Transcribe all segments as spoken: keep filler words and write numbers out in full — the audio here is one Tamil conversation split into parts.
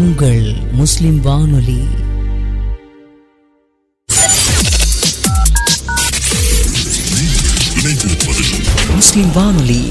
உங்கள் முஸ்லிம் வானொலி. முஸ்லிம் வானொலி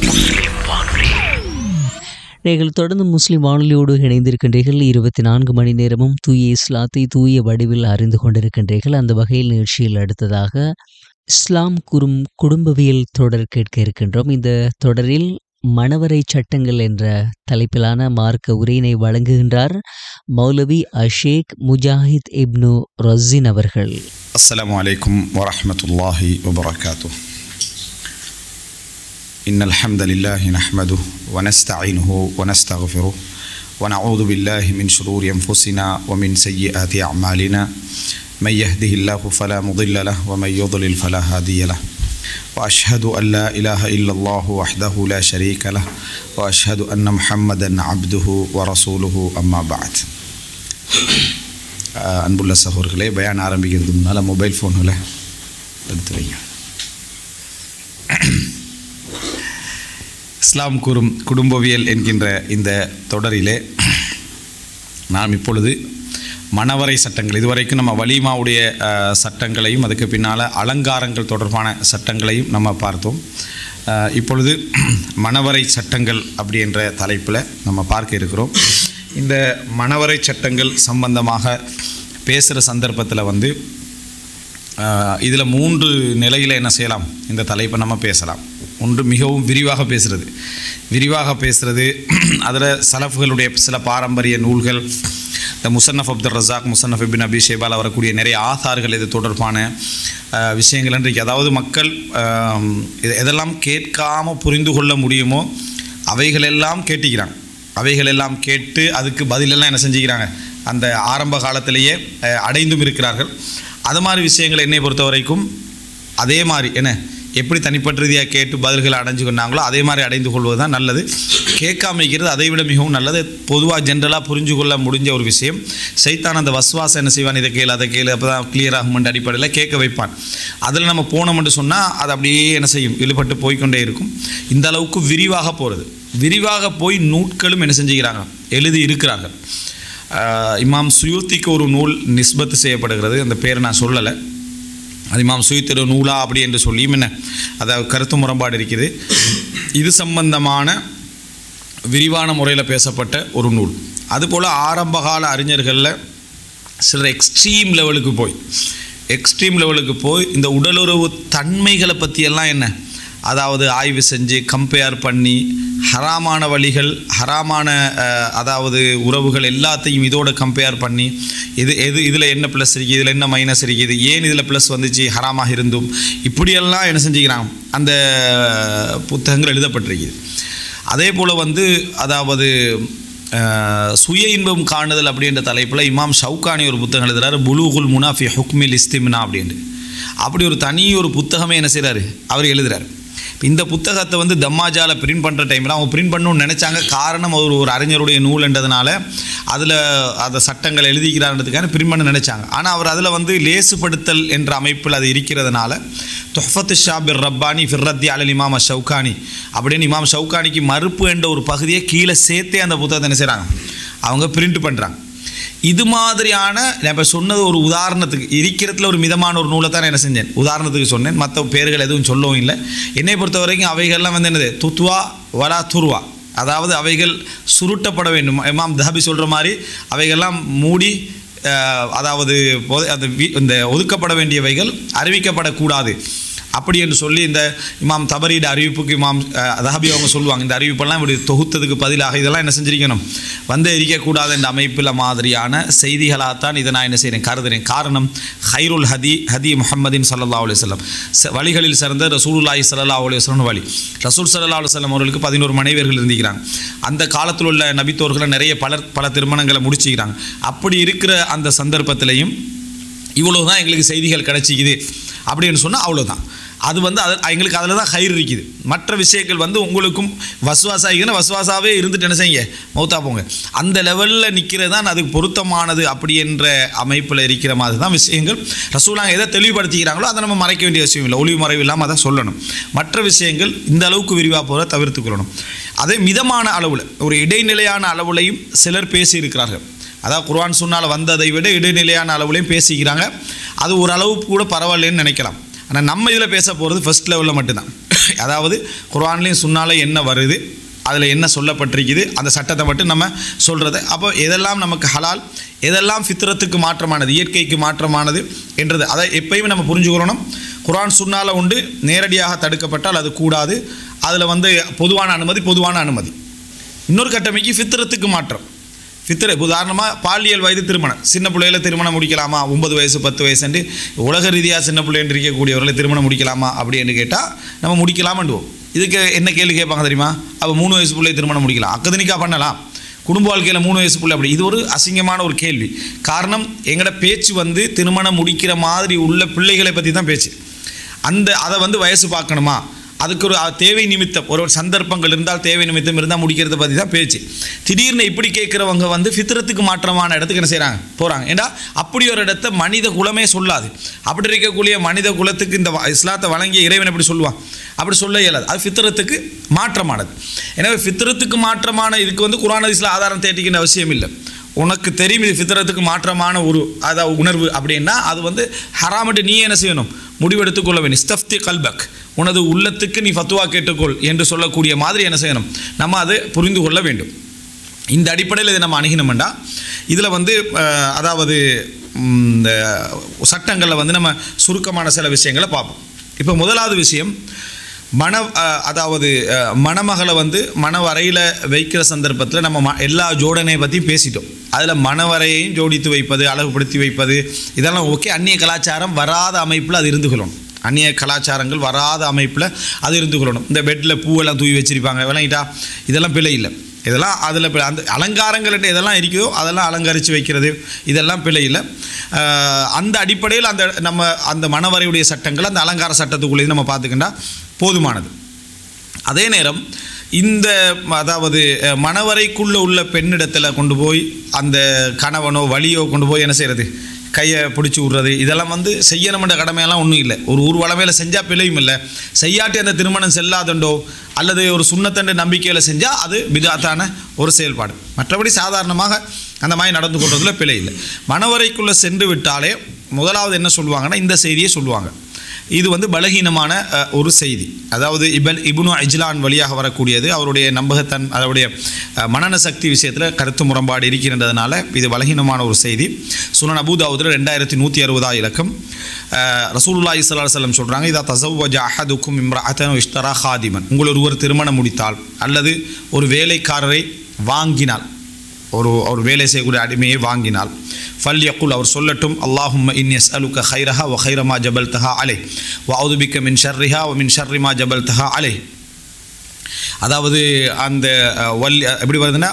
நீங்கள் தொடர்ந்து முஸ்லிம் வானொலியோடு இணைந்திருக்கின்றீர்கள். இருபத்தி நான்கு மணி நேரமும் தூய இஸ்லாத்தை தூய வடிவில் அறிந்து கொண்டிருக்கின்றீர்கள். அந்த வகையில் நிகழ்ச்சியில் அடுத்ததாக இஸ்லாம் கூறும் குடும்பவியல் தொடர் கேட்க இருக்கின்றோம். இந்த தொடரில் மணவரை சட்டங்கள் என்ற தலைப்பிலான மார்க்க உரையினை வழங்குகின்றார் மௌலவி அஷேக் முஜாஹித் இப்னு ரஸின் அவர்கள். அஸ்ஸலாமு அலைக்கும் வரஹ்மத்துல்லாஹி வபரகாத்துஹ். இன்னல் ஹம்தலில்லாஹி நஹ்மதுஹு வ நஸ்தஈனுஹு வ நஸ்தக்ஃபிருஹு வ நஊது பில்லாஹி மின் ஷுரூரி அன்ஃபுஸினா வ மின் ஸய்யிஆத்தி அஅமாலினா மன் யஹ்திஹில்லாஹு ஃபலா முضில்ல லஹு வ மன் யுضلل ஃபலா ஹாதிய லஹு வ அஷ்ஹது அன் லா இலாஹ இல்லல்லாஹு வஹ்தஹு லா ஷரீக லஹு வ அஷ்ஹது அன்ன முஹம்மதன் அப்துஹு வ ரசூலுஹு அம்மா பஅத். அன்புள்ள சகோதரர்களே, பயான் ஆரம்பிக்கிறது முன்னால் மொபைல் ஃபோன்களை எடுத்து வைங்க. இஸ்லாம் கூறும் குடும்பவியல் என்கின்ற இந்த தொடரிலே நாம் இப்பொழுது மணவரை சட்டங்கள், இதுவரைக்கும் நம்ம வலிமாவுடைய சட்டங்களையும் அதுக்கு பின்னால் அலங்காரங்கள் தொடர்பான சட்டங்களையும் நம்ம பார்த்தோம். இப்பொழுது மணவரை சட்டங்கள் அப்படி என்ற தலைப்பில் நம்ம பார்க்க இருக்கிறோம். இந்த மணவரை சட்டங்கள் சம்பந்தமாக பேசுகிற சந்தர்ப்பத்தில் வந்து இதில் மூன்று நிலையில் என்ன செய்யலாம், இந்த தலைப்பை நம்ம பேசலாம். ஒன்று மிகவும் விரிவாக பேசுகிறது விரிவாக பேசுகிறது அதில் சலஃப்களுடைய சில பாரம்பரிய நூல்கள், இந்த முசன்னஃப் அப்துல் ரஸாக், முசன்னஃப் இப்னு அபி ஷைபால் வரக்கூடிய நிறைய ஆதார்கள் இது தொடர்பான விஷயங்கள் இன்றைக்கு, அதாவது மக்கள் எதெல்லாம் கேட்காமல் புரிந்து கொள்ள முடியுமோ அவைகளெல்லாம் கேட்டுக்கிறாங்க. அவைகளெல்லாம் கேட்டு அதுக்கு பதிலெல்லாம் என்ன செஞ்சுக்கிறாங்க, அந்த ஆரம்ப காலத்திலேயே அடைந்தும் இருக்கிறார்கள். அது மாதிரி விஷயங்களை என்னை பொறுத்த வரைக்கும் அதே மாதிரி என்ன எப்படி தனிப்பட்ட ரீதியாக கேட்டு பதில்களை அடைஞ்சு கொண்டாங்களோ அதே மாதிரி அடைந்து கொள்வது தான் நல்லது. கேட்காம இருக்கிறது அதை விட மிகவும் நல்லது. பொதுவாக ஜென்ரலாக புரிஞ்சு கொள்ள முடிஞ்ச ஒரு விஷயம். சைத்தான் அந்த வஸ்வாசம் என்ன செய்வான், இதை கேளு அதை கேளு அப்போ தான் கிளியர் ஆகுமென்ற அடிப்படையில் கேட்க வைப்பான். அதில் நம்ம போனோம்னு சொன்னால் அது அப்படியே என்ன செய்யும், இழுபட்டு போய்கொண்டே இருக்கும். இந்த அளவுக்கு விரிவாக போகிறது, விரிவாக போய் நூட்களும் என்ன செஞ்சுக்கிறாங்க, எழுதி இருக்கிறார்கள். இமாம் சுயூத்திக்கு ஒரு நூல் நிஸ்பத்து செய்யப்படுகிறது, அந்த பேரை நான் சொல்லலை. அது இமாம் சுயூத்திர நூலா அப்படி என்று சொல்லியும் என்ன அதாவது கருத்து முரண்பாடு இருக்குது. இது சம்பந்தமான விரிவான முறையில் பேசப்பட்ட ஒரு நூல். அதுபோல் ஆரம்பகால அறிஞர்களில் சிலர் எக்ஸ்ட்ரீம் லெவலுக்கு போய் எக்ஸ்ட்ரீம் லெவலுக்கு போய் இந்த உடலுறவு தன்மைகளை பற்றியெல்லாம் என்ன அதாவது ஆய்வு செஞ்சு கம்பேர் பண்ணி ஹராமான வழிகள், ஹராமான அதாவது உறவுகள் எல்லாத்தையும் இதோட கம்பேர் பண்ணி இது எது இதில் என்ன ப்ளஸ் இருக்குது, இதில் என்ன மைனஸ் இருக்குது, ஏன் இதில் ப்ளஸ் வந்துச்சு ஹராமாக இருந்தும், இப்படியெல்லாம் என்ன செஞ்சுக்கிறாங்க அந்த புத்தகங்கள் எழுதப்பட்டிருக்குது. அதே போல் வந்து அதாவது சுய இன்பம் காணுதல் அப்படின்ற தலைப்பில் இமாம் ஷவுகானி ஒரு புத்தகம் எழுதுகிறார், புலூகுல் முனாஃபி ஹுக்மில் இஸ்திம்னா அப்படின்ட்டு. அப்படி ஒரு தனி ஒரு புத்தகமே என்ன செய்கிறாரு அவர் எழுதுகிறார். இந்த புத்தகத்தை வந்து தம்மாஜாவில் பிரிண்ட் பண்ணுற டைமில் அவங்க பிரிண்ட் பண்ணணும்னு நினச்சாங்க. காரணம் அவர் ஒரு அறிஞருடைய நூல்ன்றதுனால அதில் அந்த சட்டங்கள் எழுதிக்கிறான்றதுக்கான பிரிண்ட் பண்ண நினச்சாங்க. ஆனால் அவர் அதில் வந்து லேசுப்படுத்தல் என்ற அமைப்பில் அது இருக்கிறதுனால துஹ்ஃபத்து ஷாபிர் ரப்பானி ஃபிர்ரத்தி அலல் இமாம் ஷவுகானி அப்படின்னு இமாம் ஷவுகானிக்கு மறுப்பு என்ற ஒரு பகுதியை கீழே சேர்த்தே அந்த புத்தகத்தை என்ன செய்கிறாங்க அவங்க பிரிண்ட் பண்ணுறாங்க. இது மாதிரியான நான் இப்போ சொன்னது ஒரு உதாரணத்துக்கு இருக்கிறதுல ஒரு மிதமான ஒரு நூலை தான் நான் என்ன செஞ்சேன் உதாரணத்துக்கு சொன்னேன். மற்ற பேர்கள் எதுவும் சொல்லவும் இல்லை. என்னை பொறுத்த வரைக்கும் அவைகள்லாம் வந்து என்னது துத்வா வலா துர்வா, அதாவது அவைகள் சுருட்டப்பட வேண்டும். இமாம் தஹபி சொல்கிற மாதிரி அவைகள்லாம் மூடி அதாவது அந்த இந்த ஒதுக்கப்பட வேண்டியவைகள் அறிவிக்கப்படக்கூடாது அப்படி என்று சொல்லி இந்த இமாம் தபரியோட அறிவிப்புக்கு இமாம் தஹபி அவங்க சொல்லுவாங்க, இந்த அறிவிப்பெல்லாம் இப்படி தொகுத்ததுக்கு பதிலாக இதெல்லாம் என்ன செஞ்சிருக்கணும் வந்து இருக்கக்கூடாது என்ற அமைப்பில் மாதிரியான செய்திகளாகத்தான் இதை நான் என்ன செய்கிறேன் கருதுகிறேன். காரணம் ஹைருல் ஹதி ஹதி முஹம்மதின் ஸல்லல்லாஹு அலைஹி வஸல்லம், வழிகளில் சிறந்த ரசூலுல்லாஹி ஸல்லல்லாஹு அலைஹி வஸல்லம் வழி. ரசூல் ஸல்லல்லாஹு அலைஹி வஸல்லம் அவர்களுக்கு பதினோரு மனைவியர்கள் இருந்திருக்கிறாங்க. அந்த காலத்தில் உள்ள நபித்தோர்களை நிறைய பலர் பல திருமணங்களை முடிச்சுக்கிறாங்க. அப்படி இருக்கிற அந்த சந்தர்ப்பத்திலையும் இவ்வளோ தான் எங்களுக்கு செய்திகள் கிடைச்சிக்குது அப்படின்னு சொன்னால் அவ்வளோதான். அது வந்து அது எங்களுக்கு அதில் தான் ஹைர் இருக்குது. மற்ற விஷயங்கள் வந்து உங்களுக்கும் வசுவாசாகிங்கன்னா வசுவாசாவே இருந்துட்டு என்ன செய்யுங்க மௌத்தா போங்க. அந்த லெவலில் நிற்கிறது தான் அதுக்கு பொருத்தமானது அப்படி என்ற அமைப்பில் இருக்கிற மாதிரி தான் விஷயங்கள். ரசூலாங்க எதை தெளிவுபடுத்திக்கிறாங்களோ அதை நம்ம மறைக்க வேண்டிய விஷயம் இல்லை, ஒளிவு மறைவு இல்லாமல் அதை சொல்லணும். மற்ற விஷயங்கள் இந்த அளவுக்கு விரிவாக போகிற தவிர்த்து கொள்ளணும். அதே மிதமான அளவில் ஒரு இடைநிலையான அளவுலையும் சிலர் பேசியிருக்கிறார்கள். அதாவது குர்ஆன் சுன்னால வந்ததை விட இடைநிலையான அளவுலையும் பேசிக்கிறாங்க. அது ஓரளவு கூட பரவாயில்லைன்னு நினைக்கலாம். ஆனால் நம்ம இதில் பேச போகிறது ஃபஸ்ட் லெவலில் மட்டும்தான். அதாவது குர்ஆன்லேயும் சுன்னால என்ன வருது, அதில் என்ன சொல்லப்பட்டிருக்குது, அந்த சட்டத்தை மட்டும் நம்ம சொல்கிறது. அப்போ எதெல்லாம் நமக்கு ஹலால், எதெல்லாம் ஃபித்ரத்துக்கு மாற்றமானது, இயற்கைக்கு மாற்றமானது என்றது அதை எப்பயுமே நம்ம புரிஞ்சுக்கிறோம். குர்ஆன் சுன்னால உண்டு நேரடியாக தடுக்கப்பட்டால் அது கூடாது. அதில் வந்து பொதுவான அனுமதி பொதுவான அனுமதி. இன்னொரு கட்டமைக்கு ஃபித்ரத்துக்கு மாற்றம். ஃபித்ர உதாரணமாக பாலியல் வயது திருமணம், சின்ன பிள்ளைகளை திருமணம் முடிக்கலாமா, ஒன்பது வயசு பத்து வயசுண்டு உலக ரீதியாக சின்ன பிள்ளைன்னு இருக்கக்கூடியவர்களை திருமணம் முடிக்கலாமா அப்படின்னு கேட்டால் நம்ம முடிக்கலாமாண்டுவோம். இதுக்கு என்ன கேள்வி கேட்பாங்க தெரியுமா? அப்போ மூணு வயசு பிள்ளை திருமணம் முடிக்கலாம், அக்கதனிக்கா பண்ணலாம், குடும்ப வாழ்க்கையில் மூணு வயசு பிள்ளை அப்படி. இது ஒரு அசிங்கமான ஒரு கேள்வி. காரணம், எங்களோட பேச்சு வந்து திருமணம் முடிக்கிற மாதிரி உள்ள பிள்ளைகளை பற்றி தான் பேச்சு. அந்த அதை வந்து வயசு பார்க்கணுமா, அதுக்கு ஒரு தேவை நிமித்தம் ஒரு சந்தர்ப்பங்கள் இருந்தால் தேவை நிமித்தம் இருந்தால் முடிக்கிறத பற்றி தான் பேச்சு. திடீர்னு இப்படி கேட்குறவங்க வந்து ஃபித்ரத்துக்கு மாற்றமான இடத்துக்கு என்ன செய்கிறாங்க, போகிறாங்க. ஏன்னா அப்படி ஒரு இடத்த மனித குலமே சொல்லாது. அப்படி இருக்கக்கூடிய மனித குலத்துக்கு இந்த இஸ்லாத்தை வழங்கிய இறைவன் எப்படி சொல்லுவான், அப்படி சொல்ல இயலாது. அது ஃபித்ரத்துக்கு மாற்றமானது. எனவே ஃபித்ரத்துக்கு மாற்றமான இதுக்கு வந்து குர்ஆன் ஹதீஸ்ல ஆதாரம் தேடிக்கின்ற அவசியம் இல்லை. உனக்கு தெரியும் இது ஃபித்ரத்துக்கு மாற்றமான ஒரு அதாவது உணர்வு அப்படின்னா அது வந்து ஹராமட்டு நீ என்ன செய்யணும், முடிவெடுத்துக்கொள்ள வேண்டும். இஸ்தஃப்தி கல்பக், உனது உள்ளத்துக்கு நீ ஃபத்வா கேட்டுக்கொள் என்று சொல்லக்கூடிய மாதிரி என்ன செய்யணும், நம்ம அதை புரிந்து கொள்ள வேண்டும். இந்த அடிப்படையில் இதை நம்ம அணுகினோம்னா இதில் வந்து அதாவது இந்த சட்டங்களில் வந்து நம்ம சுருக்கமான சில விஷயங்களை பார்ப்போம். இப்போ முதலாவது விஷயம், மண அதாவது மணமகளை வந்து மணவரையில் வைக்கிற சந்தர்ப்பத்தில் நம்ம ம எல்லா ஜோடனையை பற்றி பேசிட்டோம். அதில் மணவரையையும் ஜோடித்து வைப்பது, அழகுபடுத்தி வைப்பது இதெல்லாம் ஓகே. அந்நிய கலாச்சாரம் வராத அமைப்பில் அது இருந்து கொள்ளணும். அந்நிய கலாச்சாரங்கள் வராத அமைப்பில் அது இருந்து கொள்ளணும். இந்த பெட்டில் பூவெல்லாம் தூவி வச்சுருப்பாங்க, விளங்கிட்டா, இதெல்லாம் பிழை இல்லை. இதெல்லாம் அதில் அந்த அலங்காரங்கள்ட்ட எதெல்லாம் இருக்குதோ அதெல்லாம் அலங்கரித்து வைக்கிறது இதெல்லாம் பிழை இல்லை. அந்த அடிப்படையில் அந்த நம்ம அந்த மணவரையுடைய சட்டங்கள் அந்த அலங்கார சட்டத்துக்குள்ளேயும் நம்ம பார்த்துக்கிட்டா போதுமானது. அதே நேரம் இந்த அதாவது மணவரைக்குள்ளே உள்ள பெண்ணிடத்தில் கொண்டு போய் அந்த கணவனோ வலியோ கொண்டு போய் என்ன செய்கிறது, கையை பிடிச்சி விட்றது இதெல்லாம் வந்து செய்யணுமென்ற கடமையெல்லாம் ஒன்றும் இல்லை. ஒரு ஊர்வலமையில் செஞ்சால் பிழையும் இல்லை. செய்யாட்டி அந்த திருமணம் செல்லாதண்டோ அல்லது ஒரு சுண்ணத்தண்டு நம்பிக்கையில் செஞ்சால் அது பிதாத்தான ஒரு செயல்பாடு. மற்றபடி சாதாரணமாக அந்த மாதிரி நடந்து கொள்றதுல பிழை இல்லை. மணவரைக்குள்ளே சென்று விட்டாலே முதலாவது என்ன சொல்லுவாங்கன்னா இந்த செய்தியை சொல்லுவாங்க. இது வந்து பலகீனமான ஒரு செய்தி. அதாவது இபல் இப்னு இஜ்லான் வழியாக வரக்கூடியது. அவருடைய நம்பகத்தன் அவருடைய மனன சக்தி விஷயத்தில் கருத்து முரண்பாடு இருக்கின்றதுனால இது பலகீனமான ஒரு செய்தி. சுனன் அபூ தாவூதில் ரெண்டாயிரத்தி நூற்றி அறுபதாவது இலக்கம். ரசூலுல்லாஹி ஸல்லல்லாஹு அலைஹி வஸல்லம் சொல்கிறாங்க, இதா தஸவ்வஜ அஹதுக்கும் இம்ரஅத்தன் இஷ்தரா ஹாதிமன், உங்கள் ஒருவர் திருமணம் முடித்தால் அல்லது ஒரு வேலைக்காரரை வாங்கினால், ஒரு ஒரு வேலை செய்யக்கூடிய அடிமையை வாங்கினால், ஃபல் யக்குல் அவர் சொல்லட்டும், அல்லாஹும்ம இன்னி அஸ்அலுக ஹைரஹா வ ஹைர மா ஜபல்தஹா அலைஹ் வ அஊது பிக்க மின் ஷர்ரிஹா வ மின் ஷர்ரி மா ஜபல்தஹா அலைஹ். அதாவது அந்த வல் எப்படி வருதுன்னா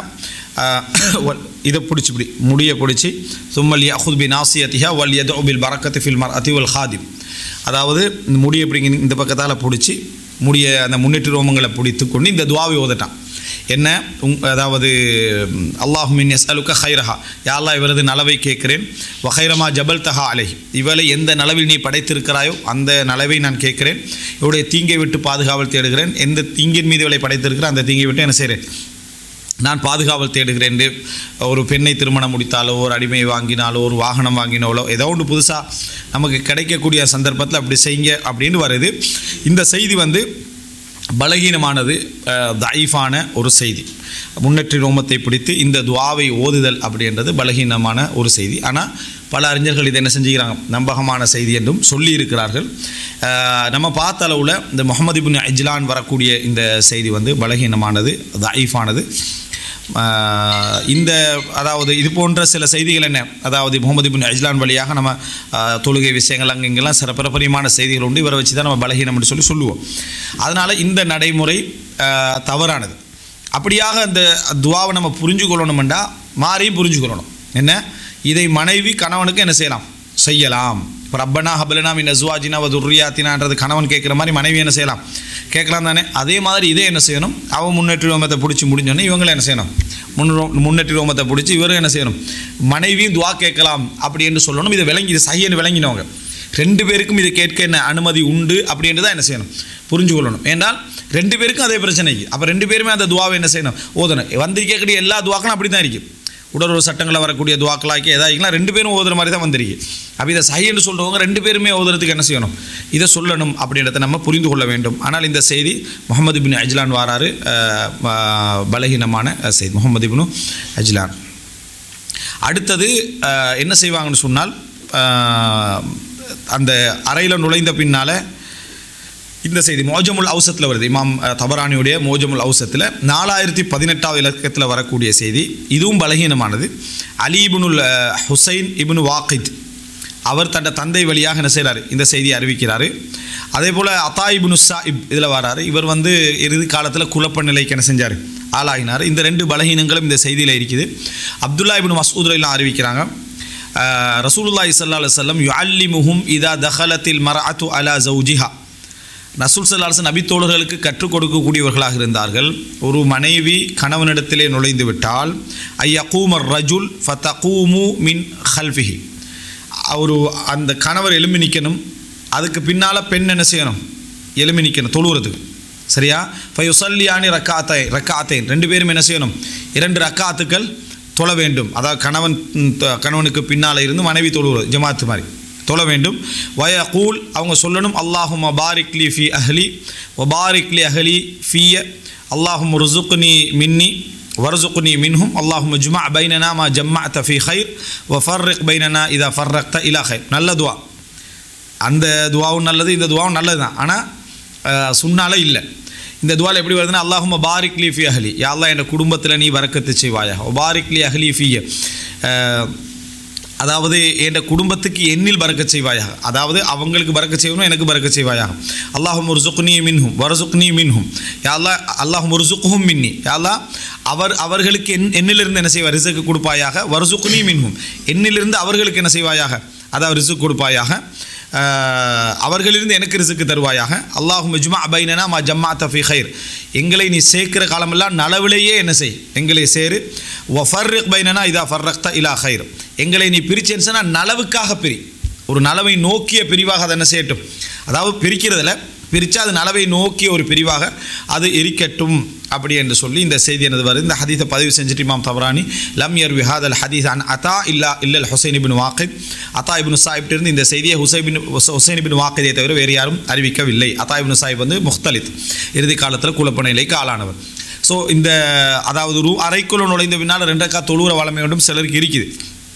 இதை பிடிச்சி இப்படி முடியை பிடிச்சி சும்மல் யஹுத் பி நாசியத்திஹா வல் யதுஉ பில் பரக்கத்தி ஃபில் மர்அத்தி வல் ஹாதிம். அதாவது இந்த முடியை இப்படி இந்த பக்கத்தால் பிடிச்சி முடிய அந்த முன்னேற்ற ரோமங்களை பிடித்து கொண்டு இந்த துவாவை ஓதட்டான். என்ன அதாவது அல்லாஹும்ம இன்னி அஸ்அலுக ஹைரஹா, யா அல்லாஹ் இவரது நலவை கேட்கிறேன், வ ஹைரமா ஜபல்தஹா அலைஹ், இவளை எந்த நலவில் நீ படைத்திருக்கிறாயோ அந்த நலவை நான் கேட்கிறேன், இவருடைய தீங்கை விட்டு பாதுகாவல் தேடுகிறேன், எந்த தீங்கின் மீது இவளை படைத்திருக்கிற அந்த தீங்கை விட்டு என்ன செய்கிறேன் நான் பாதுகாவல் தேடுகிறேன். ஒரு பெண்ணை திருமணம் முடித்தாலோ ஒரு அடிமையை வாங்கினாலோ ஒரு வாகனம் வாங்கினாலோ ஏதோ ஒன்று புதுசாக நமக்கு கிடைக்கக்கூடிய சந்தர்ப்பத்தில் அப்படி செய்யுங்க அப்படின்னு வருது. இந்த செய்தி வந்து பலகீனமானது, தஈஃபான ஒரு செய்தி. முன்னேற்றி ரோமத்தை பிடித்து இந்த துவாவை ஓதுதல் அப்படின்றது பலகீனமான ஒரு செய்தி. ஆனால் பல அறிஞர்கள் இதை என்ன செஞ்சுக்கிறாங்க, நம்பகமான செய்தி என்றும் சொல்லி இருக்கிறார்கள். நம்ம பார்த்த அளவில் இந்த முஹம்மது இப்னு இஜ்லான் வரக்கூடிய இந்த செய்தி வந்து பலகீனமானது, தஈஃபானது. இந்த அதாவது இது போன்ற சில செய்திகள் என்ன, அதாவது முஹம்மது இப்னு இஜ்லான் வழியாக நம்ம தொழுகை விஷயங்கள் அங்கே இங்கெல்லாம் சில பிரபரியமான செய்திகள் உண்டு, இவரை வச்சு தான் நம்ம பலகீனம் என்று சொல்லி சொல்லுவோம். அதனால் இந்த நடைமுறை தவறானது. அப்படியாக அந்த துவாவை நம்ம புரிஞ்சு கொள்ளணுமெண்டா மாறியும் புரிஞ்சுக்கொள்ளணும். என்ன, இதை மனைவி கணவனுக்கு என்ன செய்யலாம், செய்யலாம். இப்போ ரப்பனா ஹபலனா மின் அஸ்வாஜினா வ துர்ரியாத்தினான்றது கணவன் கேட்குற மாதிரி மனைவி என்ன செய்யலாம், கேட்கலாம் தானே. அதே மாதிரி இதே என்ன செய்யணும், அவன் முன்னேற்றி ரோமத்தை பிடிச்சி முடிஞ்சோடனே இவங்களும் என்ன செய்யணும், முன்னோ முன்னேற்றி ரோமத்தை பிடிச்சி இவரும் என்ன செய்யணும், மனைவியும் துவா கேட்கலாம் அப்படி என்று சொல்லணும். இதை விளங்கி இது சஹீன்னு விளங்கினவங்க ரெண்டு பேருக்கும் இதை கேட்க என்ன அனுமதி உண்டு அப்படின்ட்டு தான் என்ன செய்யணும், புரிஞ்சு கொள்ளணும். ஏன்னால் ரெண்டு பேருக்கும் அதே பிரச்சனைக்கு, அப்போ ரெண்டு பேருமே அந்த துவாவை என்ன செய்யணும், ஓதணும். வந்திருக்கக்கூடிய எல்லா துவாக்களும் அப்படி தான் இருக்குது. உடலுறவு சட்டங்களில் வரக்கூடிய துவாக்களாக்கி எதாயிக்கலாம் ரெண்டு பேரும் ஓதுற மாதிரி தான் வந்திருக்கு. அப்போ இதை சஹீன்னு சொல்கிறவங்க ரெண்டு பேருமே ஓதுறதுக்கு என்ன செய்யணும், இதை சொல்லணும் அப்படின்றத நம்ம புரிந்து கொள்ள வேண்டும். ஆனால் இந்த செய்தி முஹம்மது பின் அஜ்லான் வாராரு, பலகீனமான செய்தி முஹம்மது பின் அஜ்லான். அடுத்தது என்ன செய்வாங்கன்னு சொன்னால், அந்த அறையில் நுழைந்த பின்னால் இந்த செய்தி மோஜமுல் அவுசத்தில் வருது. இமாம் தபரானியுடைய மோஜமுல் அவுசத்தில் நாலாயிரத்தி பதினெட்டாவது இலக்கத்தில் வரக்கூடிய செய்தி, இதுவும் பலகீனமானது. அலி இப்னுல் ஹுசைன் இப்னு வாக்கித் அவர் தன் தந்தை வழியாக என்ன செய்கிறார், இந்த செய்தியை அறிவிக்கிறார். அதே போல் அத்தா இப்னு சாயிப் இதில் வராரு, இவர் வந்து இறுதி காலத்தில் குழப்ப நிலைக்கு என்ன செஞ்சார், ஆளாகினார். இந்த ரெண்டு பலகீனங்களும் இந்த செய்தியில் இருக்குது. அப்துல்லா இப்னு மஸ்ஊத் எல்லாம் அறிவிக்கிறாங்க, ரசூலுல்லாஹி ஸல்லல்லாஹு அலைஹி வஸல்லம் யுஅல்லிமுஹும் இதா தஹலத்தில் மர்அத்து அலா ஜௌஜிஹா. ரசூல் ஸல்லல்லாஹு அலைஹி வஸல்லம் நபித்தோழர்களுக்கு கற்றுக் கொடுக்கக்கூடியவர்களாக இருந்தார்கள். ஒரு மனைவி கணவனிடத்திலே நுழைந்து விட்டால் ஐயகூமர் ரஜுல் ஃபதகூமு மின் ஹல்ஃபிஹி, ஒரு அந்த கணவர் எழும்பி நிற்கணும், அதுக்கு பின்னால் பெண் என்ன செய்யணும், எழும்பி நிற்கணும் தொழுகிறதுக்கு, சரியா? ஃபயுசல்லியானி ரக்காத்தை ரக்காத்தைன், ரெண்டு பேரும் என்ன செய்யணும், இரண்டு ரக்காத்துக்கள் தொழ வேண்டும். அதாவது கணவன் கணவனுக்கு பின்னால் இருந்து மனைவி தொழுகிறது ஜமாத்து மாதிரி தொழ வேண்டும். வயகூல் அவங்க சொல்லணும், அல்லாஹும்ம பாரிக்லி ஃபி அஹ்லி வபாரிக்லி அஹ்லி ஃபிய அல்லாஹும் ருசுக்னி மின்னி வர்சுக்னி மின்ஹும் அல்லாஹும்ம ஜுமா பைனனா மா ஜம்மாஅத ஃபி ஹைர் வஃபர்ரிக் பைனனா இதா ஃபர்ரக்த இலா ஹைர். நல்ல துவா, அந்த துவாவும் நல்லது, இந்த துவாவும் நல்லது தான். ஆனால் சுன்னால இல்லை. இந்த துவாவில் எப்படி வருதுன்னா, அல்லாஹும்ம பாரிக்லி ஃபி அஹ்லி, யா அல்லாஹ் என் குடும்பத்தில் நீ வரக்கத்து செய்வாயா, வபாரிக்லி அஹ்லி ஃபிய, அதாவது என் குடும்பத்துக்கு எண்ணில் பறக்க செய்வாயாக, அதாவது அவங்களுக்கு பறக்க செய்யணும், எனக்கு பறக்க செய்வாயாக. அல்லாஹும் ருசுக்னி மின்ஹும் வரசுக்னி மின்ஹும், யா அல்லாஹ் அல்லாஹும் ருசுக்ஹும் மின்னி, யா அல்லாஹ் அவர் அவர்களுக்கு என் எண்ணிலிருந்து என்ன செய்வார், ரிசுக்கு கொடுப்பாயாக. வரசுக்னி மின்ஹும், எண்ணிலிருந்து அவர்களுக்கு என்ன செய்வாயாக, அதாவது ரிசுக்கு கொடுப்பாயாக. அவர்களிலிருந்து எனக்கு ரிசுக்கு தருவாயாக. அல்லாஹும் ஜுமா பைனனா மா ஜம்மாஅத ஃபி ஹைர், எங்களை நீ சேர்க்கிற காலமெல்லாம் நலவிலேயே என்ன செய், எங்களை சேரு. வஃபர்ரிக் பைனனா இதா ஃபர்ரக்த இலா ஹைர், எங்களை நீ பிரிச்சேன்னு சொன்னால் நலவுக்காக பிரி, ஒரு நலவை நோக்கிய பிரிவாக அதை என்ன செய்யட்டும், அதாவது பிரிக்கிறதுல பிரித்தா அது நலவை நோக்கிய ஒரு பிரிவாக அது இருக்கட்டும் அப்படி என்று சொல்லி இந்த செய்தி எனது வருது. இந்த ஹதீஸை பதிவு செஞ்சுட்டு இமாம் தபரானி லம் யர்வி ஹாதல் ஹதீஸ் அன் அத்தா இல்லா இல்லல் ஹுசைன் இப்னு வாக்கித், அத்தா இப்னு சாயிப் இருந்து இந்த செய்தியை ஹுசைன் ஹுசைன் இப்னு வாக்கிதை தவிர வேறு யாரும் அறிவிக்கவில்லை. அத்தா இப்னு சாயிப் வந்து முஹ்தலித், இறுதி காலத்தில் குழப்ப நிலைக்கு ஆளானவர். ஸோ இந்த அதாவது ஒரு அறைக்குள்ள நுழைந்த பின்னால் ரெண்டக்கா தொழுகிற வளமை ஒன்றும் சிலருக்கு இருக்குது.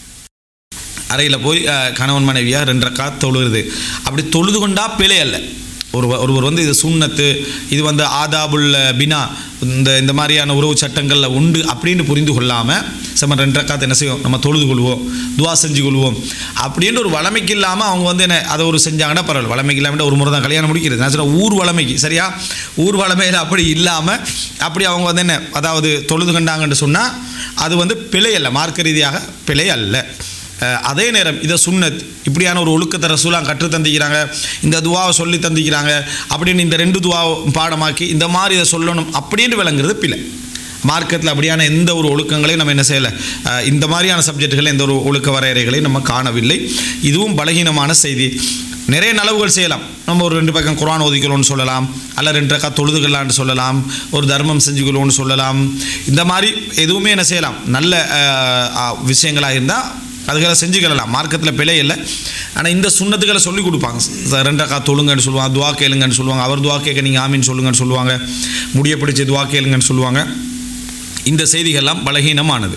அறையில் போய் கணவன் மனைவியாக ரெண்டக்கா தொழுகிறது, அப்படி தொழுது கொண்டா பிழை அல்ல. ஒரு ஒருவர் வந்து இது சுன்னத்து, இது வந்து ஆதாபுல் பினா, இந்த இந்த மாதிரியான உறவு சட்டங்களில் உண்டு அப்படின்னு புரிந்து கொள்ளாமல் நம்ம ரெண்டு ரக்காத்து என்ன செய்வோம், நம்ம தொழுது கொள்வோம், துவா செஞ்சு கொள்வோம் அப்படின்ற ஒரு வளமைக்கு இல்லாமல் அவங்க வந்து என்ன அதை ஒரு செஞ்சாங்கன்னா பரவாயில்ல. வளமைக்கு இல்லாமல் ஒரு முறை தான் கல்யாணம் முடிக்கிறது, நான் சொல்ல ஊர் வளமைக்கு, சரியா? ஊர் வளமையில் அப்படி இல்லாமல் அப்படி அவங்க வந்து என்ன, அதாவது தொழுது கண்டாங்கன்னு சொன்னால் அது வந்து பிழை அல்ல, மார்க்க ரீதியாக பிழை அல்ல. அதே நேரம் இதை சுன்னத், இப்படியான ஒரு ஒழுக்கத்தை ரசூலாக கற்று தந்திக்கிறாங்க, இந்த துவாவை சொல்லி தந்திக்கிறாங்க அப்படின்னு இந்த ரெண்டு துவாவை பாடமாக்கி இந்த மாதிரி இதை சொல்லணும் அப்படின்னு விளங்குறது பிழை. மார்க்கத்தில் அப்படியான எந்த ஒரு ஒழுக்கங்களையும் நம்ம என்ன செய்யலை, இந்த மாதிரியான சப்ஜெக்டுகள் எந்த ஒரு ஒழுக்க வரையறைகளையும் நம்ம காணவில்லை. இதுவும் பலகீனமான செய்தி. நிறைய நலவுகள் செய்யலாம், நம்ம ஒரு ரெண்டு பக்கம் குர்ஆன் ஓதிக்கணும்னு சொல்லலாம், அல்ல ரெண்டு ரக்கா தொழுதுகளான்னு சொல்லலாம், ஒரு தர்மம் செஞ்சுக்கணும்னு சொல்லலாம். இந்த மாதிரி எதுவுமே என்ன செய்யலாம், நல்ல விஷயங்களாக இருந்தால் அதுகளை செஞ்சுக்கலாம், மார்க்கத்தில் பிழை இல்லை. ஆனால் இந்த சுன்னத்துக்களை சொல்லிக் கொடுப்பாங்க. ரெண்டு ரக்கா தொழுங்கன்னு சொல்லுவாங்க, துவா கேளுங்கன்னு சொல்லுவாங்க, அவர் துவா கேட்க நீங்கள் ஆமீன் சொல்லுங்கன்னு சொல்லுவாங்க, முடிய பிடிச்சி துவா கேளுங்கன்னு சொல்லுவாங்க. இந்த செய்திகள்லாம் பலகீனமானது.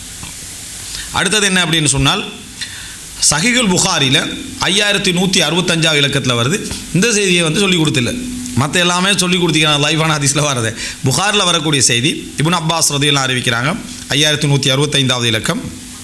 அடுத்தது என்ன அப்படின்னு சொன்னால், சஹீஹுல் புகாரியில் ஐயாயிரத்தி நூற்றி அறுபத்தஞ்சாவது இலக்கத்தில் வருது. இந்த செய்தியை வந்து சொல்லிக் கொடுத்தில்லை, மற்ற எல்லாமே சொல்லிக் கொடுத்திக்கிறாங்க, லைவான ஹதீஸில் வரது. புகாரில் வரக்கூடிய செய்தி இப்னு அப்பாஸ் ரதியல்லாஹு அறிவிக்கிறாங்க, ஐயாயிரத்தி நூற்றி அறுபத்தைந்தாவது இலக்கம்.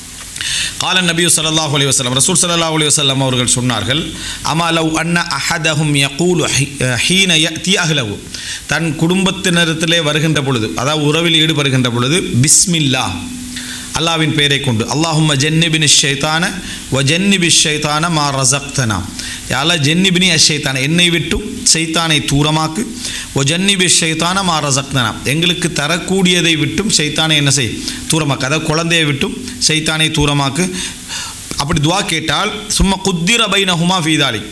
قال النبي صلى الله عليه وسلم, ரசூல் ஸல்லல்லாஹு அலைஹி வஸல்லம் அவர்கள் சொன்னார்கள், அமா லவ் அன்ன அஹதஹும் யகூலு ஹீன யஅதி அஹ்லஹு, தன் குடும்பத்தினரிடத்திலே வருகின்ற பொழுது, அதாவது உறவில் ஈடுபடுகின்ற பொழுது, பிஸ்மில்லாஹ், அல்லாஹ்வின் பெயரை கொண்டு, அல்லாஹும்ம ஜன்னிபினி ஷைத்தான வ ஜன்னிபி ஷைத்தான மா ரஸக்தனா, யா அல்லாஹ் ஜன்னிபினி அஷைத்தான, என்னை விட்டும் ஷைத்தானை தூரமாக்கு, வ ஜன்னிபி ஷைத்தான மா ரஸக்தனா, எங்களுக்கு தரக்கூடியதை விட்டும் ஷைத்தானை என்ன செய், தூரமாக்கு, அதாவது குழந்தையை விட்டும் ஷைத்தானை தூரமாக்கு. அப்படி துவா கேட்டால் சும்மா குத்திர பைனஹுமா ஃபீ தாலிக்,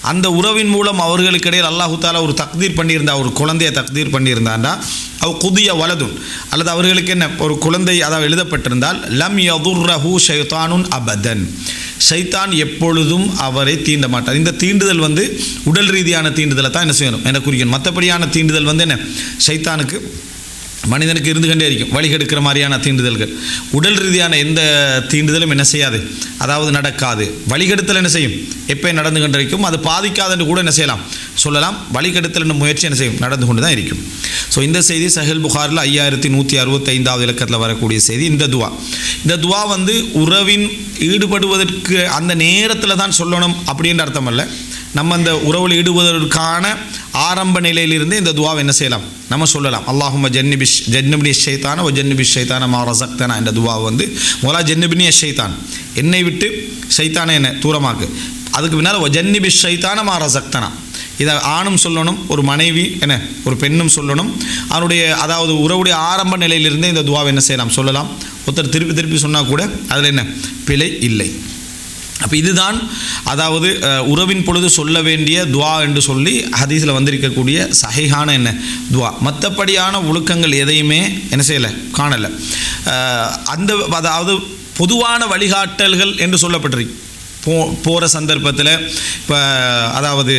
அந்த உறவின் மூலம் அவர்களுக்கு இடையில் அல்லாஹு தாலா ஒரு தக்தீர் பண்ணியிருந்தா, ஒரு குழந்தையை தக்தீர் பண்ணியிருந்தாண்டா, அவ குதிய வலதுன் அல்லது அவர்களுக்கு என்ன ஒரு குழந்தை அதாவது எழுதப்பட்டிருந்தால், லம் யதுர்ரஹு ஷைத்தானுன் அபதன், ஷைத்தான் எப்பொழுதும் அவரை தீண்ட மாட்டார். இந்த தீண்டுதல் வந்து உடல் ரீதியான தீண்டுதலை தான் என்ன செய்யணும், என்ன குறிக்கணும். மற்றபடியான தீண்டுதல் வந்து என்ன, ஷைத்தானுக்கு மனிதனுக்கு இருந்து கொண்டே இருக்கும், வழிகெடுக்கிற மாதிரியான தீண்டுதல்கள். உடல் ரீதியான எந்த தீண்டுதலும் என்ன செய்யாது, அதாவது நடக்காது. வழிகெடுத்தல் என்ன செய்யும், எப்போ நடந்து கொண்டு இருக்கும், அது பாதிக்காதுன்னு கூட என்ன செய்யலாம் சொல்லலாம். வழிகெடுத்தல் என்ற முயற்சி என்ன செய்யும், நடந்து கொண்டு தான் இருக்கும். ஸோ இந்த செய்தி சஹீல் புகாரில் ஐயாயிரத்தி நூற்றி அறுபத்தி ஐந்தாவது இலக்கத்தில் வரக்கூடிய செய்தி. இந்த துவா இந்த துவா வந்து உறவின் ஈடுபடுவதற்கு அந்த நேரத்தில் தான் சொல்லணும் அப்படின்ற அர்த்தம் அல்ல. நம்ம அந்த உறவில் ஈடுபடுவதற்கான ஆரம்ப நிலையிலிருந்து இந்த துவாவை என்ன செய்யலாம், நம்ம சொல்லலாம். அல்லாஹும்ம ஜன்னிபிஷ் ஜன்னிபினி ஷைத்தான ஒ ஜன்னிபிஷ் ஷைத்தான மா ரஸக்தனா என்ற துவா வந்து முதலா ஜன்னிபினி ஷைத்தான், என்னை விட்டு ஷைத்தானை என்ன தூரமாக்கு. அதுக்கு பின்னால் ஒ ஜன்னிபிஷ் ஷைத்தான மா ரஸக்தனா, இதை ஆணும் சொல்லணும், ஒரு மனைவி என்ன ஒரு பெண்ணும் சொல்லணும். அவனுடைய அதாவது உறவுடைய ஆரம்ப நிலையிலிருந்தே இந்த துவாவை என்ன செய்யலாம் சொல்லலாம். ஒருத்தர் திருப்பி திருப்பி சொன்னால் கூட அதில் என்ன பிழை இல்லை. அப்போ இதுதான் அதாவது உறவின் பொழுது சொல்ல வேண்டிய துவா என்று சொல்லி ஹதீஸில் வந்திருக்கக்கூடிய சஹீஹான என்ன துவா. மற்றபடியான ஒழுக்கங்கள் எதையுமே என்ன செய்யலை, காணலை. அந்த அதாவது பொதுவான வழிகாட்டல்கள் என்று சொல்லப்பட்டிருக்கு. போ போகிற சந்தர்ப்பத்தில் இப்போ அதாவது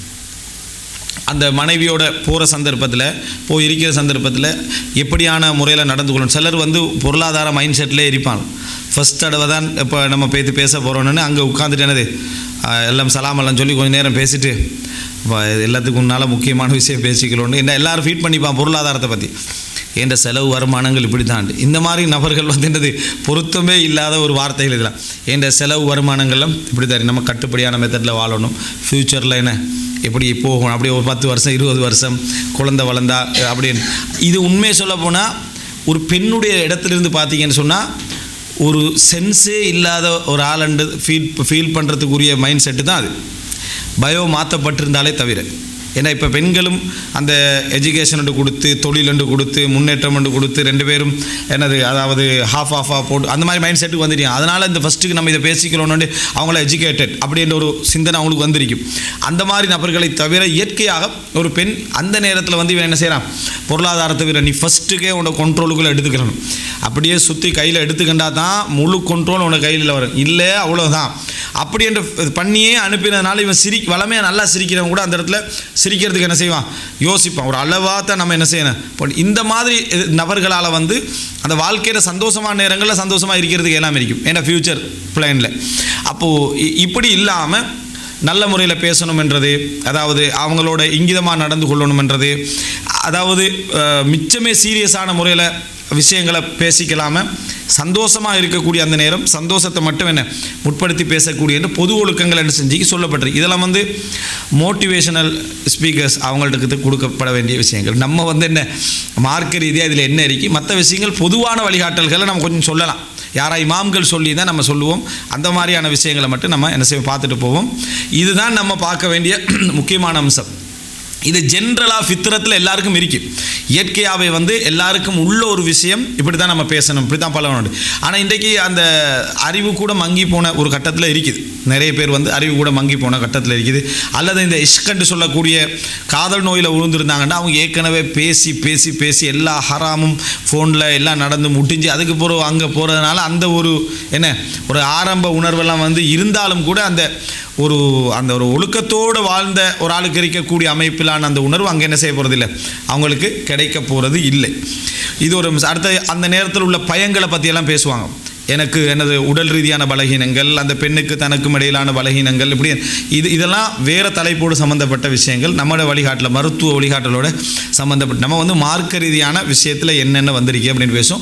அந்த மனைவியோட போகிற சந்தர்ப்பத்தில் போய் இருக்கிற சந்தர்ப்பத்தில் எப்படியான முறையில் நடந்து கொள்ளணும். சிலர் வந்து பொருளாதார மைண்ட் செட்லேயே இருப்பாங்க. ஃபஸ்ட் தடவை தான் இப்போ நம்ம பேத்து பேச போகிறோன்னு அங்கே உட்காந்துட்டு என்னது எல்லாம் சலாமெல்லாம் சொல்லி கொஞ்சம் நேரம் பேசிட்டு எல்லாத்துக்கும் முன்னால் முக்கியமான விஷயம் பேசிக்கலோன்னு என்ன எல்லாரும் ஃபீட் பண்ணிப்பான் பொருளாதாரத்தை பற்றி. என்ற செலவு வருமானங்கள் இப்படி தான். இந்த மாதிரி நபர்கள் வந்து என்னது பொருத்தமே இல்லாத ஒரு வார்த்தைகள் இதெல்லாம். என்ற செலவு வருமானங்கள்லாம் இப்படி தான், நம்ம கட்டுப்படியான மெத்தடில் வாழணும், ஃப்யூச்சரில் என்ன எப்படி போகணும், அப்படியே ஒரு பத்து வருஷம் இருபது வருஷம் குழந்தை வளர்ந்தா அப்படின்னு. இது உண்மையை சொல்ல போனால் ஒரு பெண்ணுடைய இடத்துலேருந்து பார்த்தீங்கன்னு சொன்னால் ஒரு சென்ஸே இல்லாத ஒரு ஆளண்டு ஃபீல் ஃபீல் பண்ணுறதுக்குரிய மைண்ட் செட்டு தான் அது. பயோ மாற்றப்பட்டிருந்தாலே தவிர. ஏன்னா இப்போ பெண்களும் அந்த எஜுகேஷன் கொடுத்து தொழில் கொடுத்து முன்னேற்றம் கொடுத்து ரெண்டு பேரும் என்னது அதாவது ஹாஃப் ஆஃபாக போட்டு அந்த மாதிரி மைண்ட் செட்டுக்கு வந்துட்டீங்க. அதனால் இந்த ஃபஸ்ட்டுக்கு நம்ம இதை பேசிக்கணும்னு அவங்கள எஜுகேட்டட் அப்படின்ற ஒரு சிந்தனை அவங்களுக்கு வந்திருக்கும். அந்த மாதிரி நபர்களை தவிர இயற்கையாக ஒரு பெண் அந்த நேரத்தில் வந்து இவன் என்ன செய்கிறான், பொருளாதாரத்தை விட நீ ஃபஸ்ட்டுக்கே உன்னோட கண்ட்ரோலுக்குள்ளே எடுத்துக்கணும். அப்படியே சுற்றி கையில் எடுத்துக்கிட்டா தான் முழு கண்ட்ரோல் உன்னோட கையில் வரும். இல்லை அவ்வளோதான் அப்படி என்று பண்ணியே அனுப்பினதுனால இவன் சிரி வளமையாக நல்லா சிரிக்கிறவங்க கூட அந்த இடத்துல சிரிக்கிறதுக்கு என்ன செய்வான், யோசிப்பான். ஒரு அளவாக தான் நம்ம என்ன செய்யணும். இந்த மாதிரி நபர்களால் வந்து அந்த வாழ்க்கையில் சந்தோஷமான நேரங்களில் சந்தோஷமாக இருக்கிறதுக்கு எல்லாம் இருக்கும். ஏன்னா ஃப்யூச்சர் பிளானில் அப்போது இப்படி இல்லாமல் நல்ல முறையில் பேசணுமென்றது, அதாவது அவங்களோட இங்கிதமாக நடந்து கொள்ளணுமென்றது, அதாவது மிச்சமே சீரியஸான முறையில் விஷயங்களை பேசிக்கலாமல் சந்தோஷமாக இருக்கக்கூடிய அந்த நேரம் சந்தோஷத்தை மட்டும் என்ன முற்படுத்தி பேசக்கூடிய என்று பொது ஒழுக்கங்கள் என்ன செஞ்சு சொல்லப்பட்டிருக்கு. இதெல்லாம் வந்து மோட்டிவேஷனல் ஸ்பீக்கர்ஸ் அவங்கள்ட்ட கொடுக்கப்பட வேண்டிய விஷயங்கள். நம்ம வந்து என்ன மார்க்க ரீதியாக இதில் என்ன இருக்குது, மற்ற விஷயங்கள் பொதுவான வழிகாட்டல்களை நம்ம கொஞ்சம் சொல்லலாம். யாரா இமாம்கள் சொல்லி தான் நம்ம சொல்லுவோம். அந்த மாதிரியான விஷயங்களை மட்டும் நம்ம என்ன செய்வோம் பார்த்துட்டு போவோம். இதுதான் நம்ம பார்க்க வேண்டிய முக்கியமான அம்சம். இது ஜென்ரலாக ஃபித்ரத்தில் எல்லாருக்கும் இருக்குது. இயற்கையாகவே வந்து எல்லாருக்கும் உள்ள ஒரு விஷயம் இப்படி தான் நம்ம பேசணும், இப்படி தான் பழகணும். ஆனால் இன்றைக்கி அந்த அறிவு கூட மங்கி போன ஒரு கட்டத்தில் இருக்குது. நிறைய பேர் வந்து அறிவு கூட மங்கி போன கட்டத்தில் இருக்குது. அல்லது இந்த இஷ்கண்டு சொல்லக்கூடிய காதல் நோயில் விழுந்துருந்தாங்கன்னா அவங்க ஏற்கனவே பேசி பேசி பேசி எல்லா ஹராமும் ஃபோனில் எல்லாம் நடந்து முடிஞ்சு அதுக்கு பிறகு அங்கே போகிறதுனால அந்த ஒரு என்ன ஒரு ஆரம்ப உணர்வெல்லாம் வந்து இருந்தாலும் கூட அந்த ஒரு அந்த ஒரு ஒழுக்கத்தோடு வாழ்ந்த ஒரு ஆளுக்கு இருக்கக்கூடிய அமைப்பிலான அந்த உணர்வு அங்கே என்ன செய்ய போகிறது இல்லை, அவங்களுக்கு கிடைக்க போகிறது இல்லை. இது ஒரு அடுத்த அந்த நேரத்தில் உள்ள பயங்களை பற்றியெல்லாம் பேசுவாங்க. எனக்கு எனது உடல் ரீதியான பலகீனங்கள், அந்த பெண்ணுக்கு தனக்கும் இடையிலான பலகீனங்கள், இப்படி இது இதெல்லாம் வேறு தலைப்போடு சம்மந்தப்பட்ட விஷயங்கள். நம்மளோட வழிகாட்டில் மருத்துவ வழிகாட்டலோட சம்மந்தப்பட்ட நம்ம வந்து மார்க்க ரீதியான விஷயத்தில் என்னென்ன வந்திருக்கு அப்படின்னு பேசும்.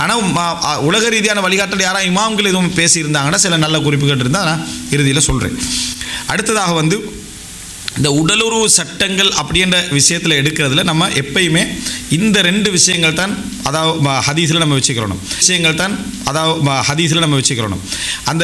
ஆனால் உலக ரீதியான வழிகாட்டல் யாராவது இமாம்கள் எதுவும் பேசியிருந்தாங்கன்னா சில நல்ல குறிப்புகள் இருந்தால் நான் இறுதியில் சொல்கிறேன். அடுத்ததாக வந்து இந்த உடலுறவு சட்டங்கள் அப்படின்ற விஷயத்தில் எடுக்கிறதுல நம்ம எப்பயுமே இந்த ரெண்டு விஷயங்கள் தான் அதாவது ஹதீஸில் நம்ம வச்சுக்கிறோம் விஷயங்கள் தான் அதாவது ஹதீஸில் நம்ம வச்சுக்கிறோம் அந்த